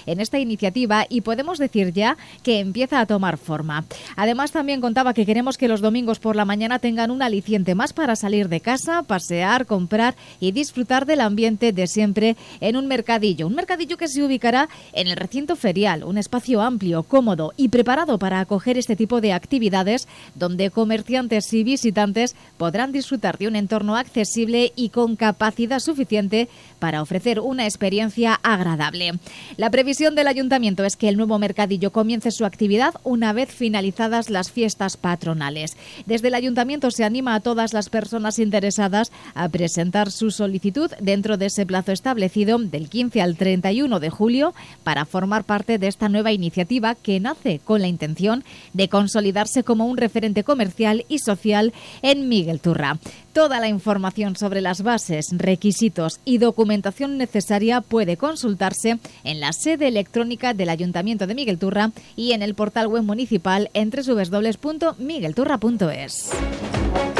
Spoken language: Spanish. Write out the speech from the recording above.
en esta iniciativa y podemos decir ya que empieza a tomar forma. Además, también contaba que queremos que los domingos por la mañana tengan un aliciente más para salir de casa, pasear, comprar y disfrutar del ambiente de siempre en un mercadillo. Un mercadillo que se ubicará en el recinto ferial, un espacio amplio, cómodo y preparado para acoger este tipo de actividades, donde comerciantes y visitantes podrán disfrutar de un entorno accesible y con capacidad suficiente para ofrecer una experiencia agradable. La previsión del Ayuntamiento es que el nuevo mercadillo comience su actividad una vez finalizadas las fiestas patronales. Desde el Ayuntamiento se anima a todas las personas interesadas a presentar su solicitud dentro de ese plazo establecido del 15 al 31 de julio para formar parte de esta nueva iniciativa que nace con la intención de consolidarse como un referente comercial y social en Miguel Turra. Toda la información sobre las bases, requisitos y documentación necesaria puede consultarse en la sede electrónica del Ayuntamiento de Miguel Turra y en el portal web municipal en www.miguelturra.es.